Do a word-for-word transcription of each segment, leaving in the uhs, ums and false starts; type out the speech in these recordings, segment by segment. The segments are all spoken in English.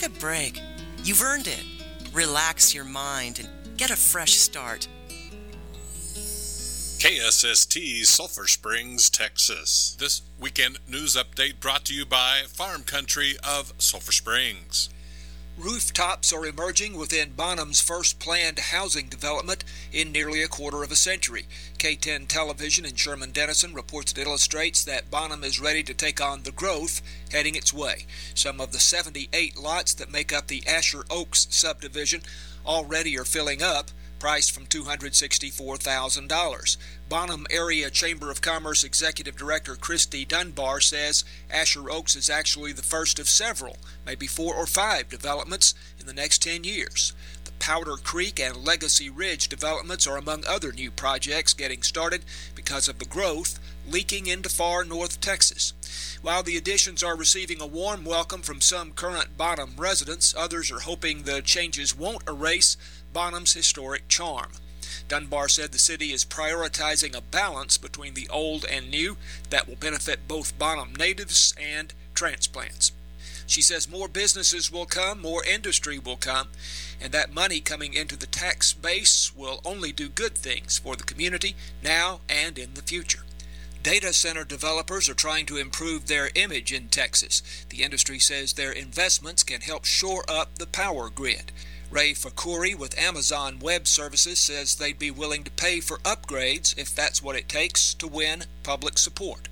Take a break. You've earned it. Relax your mind and get a fresh start. K S S T, Sulphur Springs, Texas. This weekend news update brought to you by Farm Country of Sulphur Springs. Rooftops are emerging within Bonham's first planned housing development in nearly a quarter of a century. K ten Television in Sherman-Denison reports it illustrates that Bonham is ready to take on the growth heading its way. Some of the seventy-eight lots that make up the Asher Oaks subdivision already are filling up, priced from two hundred sixty-four thousand dollars. Bonham Area Chamber of Commerce Executive Director Christy Dunbar says Asher Oaks is actually the first of several, maybe four or five developments in the next ten years. The Powder Creek and Legacy Ridge developments are among other new projects getting started because of the growth leaking into far north Texas. While the additions are receiving a warm welcome from some current Bonham residents, others are hoping the changes won't erase Bonham's historic charm. Dunbar said the city is prioritizing a balance between the old and new that will benefit both Bonham natives and transplants. She says more businesses will come, more industry will come, and that money coming into the tax base will only do good things for the community now and in the future. Data center developers are trying to improve their image in Texas. The industry says their investments can help shore up the power grid. Ray Fakuri with Amazon Web Services says they'd be willing to pay for upgrades if that's what it takes to win public support.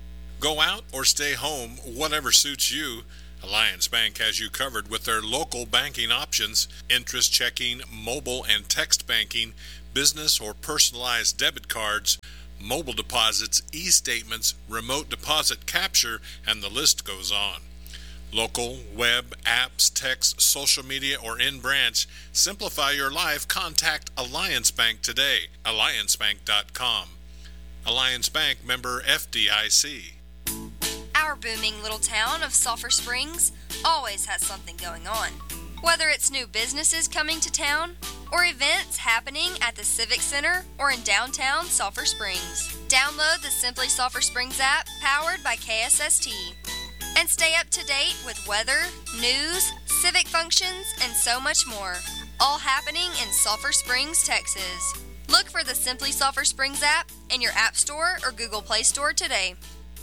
Go out or stay home, whatever suits you. Alliance Bank has you covered with their local banking options, interest checking, mobile and text banking, business or personalized debit cards, mobile deposits, e-statements, remote deposit capture, and the list goes on. Local, web, apps, text, social media, or in-branch, simplify your life. Contact Alliance Bank today. alliance bank dot com. Alliance Bank, member F D I C. Our booming little town of Sulphur Springs always has something going on. Whether it's new businesses coming to town or events happening at the Civic Center or in downtown Sulphur Springs. Download the Simply Sulphur Springs app powered by K S S T. And stay up to date with weather, news, civic functions, and so much more. All happening in Sulphur Springs, Texas. Look for the Simply Sulphur Springs app in your App Store or Google Play Store today.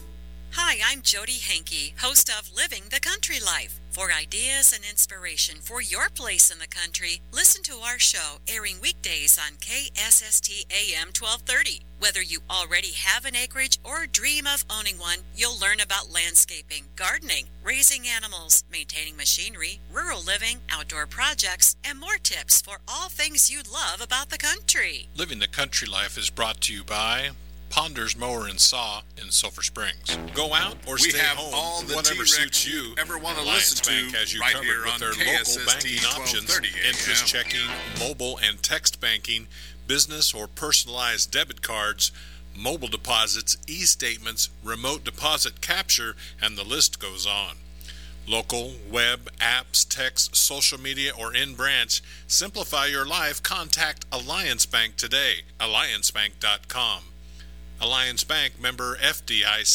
Hi, I'm Jody Hankey, host of Living the Country Life. For ideas and inspiration for your place in the country, listen to our show airing weekdays on K S S T A M twelve thirty. Whether you already have an acreage or dream of owning one, you'll learn about landscaping, gardening, raising animals, maintaining machinery, rural living, outdoor projects, and more tips for all things you love about the country. Living the Country Life is brought to you by Ponders Mower and Saw in Sulphur Springs. Go out or we stay have home, all the whatever suits you. Ever want to Alliance listen Bank to has you right covered here with on their K S S local T banking options, interest checking, mobile and text banking, business or personalized debit cards, mobile deposits, e-statements, remote deposit capture, and the list goes on. Local, web, apps, text, social media, or in-branch, simplify your life. Contact Alliance Bank today. alliance bank dot com. Alliance Bank, member F D I C.